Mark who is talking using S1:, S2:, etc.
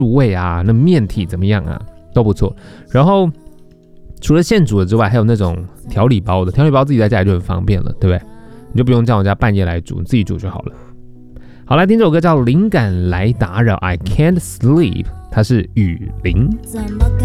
S1: 入味啊，那面体怎么样啊，都不错。然后除了现煮的之外，还有那种调理包的，调理包自己在家里就很方便了，对不对？你就不用叫人家半夜来煮，你自己煮就好了。好，来听这首歌叫《灵感来打扰》，I Can't Sleep，它是雨林。